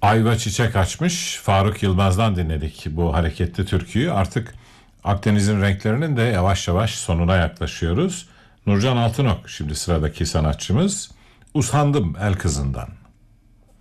Ayva çiçek açmış. Faruk Yılmaz'dan dinledik bu hareketli türküyü. Artık Akdeniz'in renklerinin de yavaş yavaş sonuna yaklaşıyoruz. Nurcan Altınok şimdi sıradaki sanatçımız. Usandım el kızından.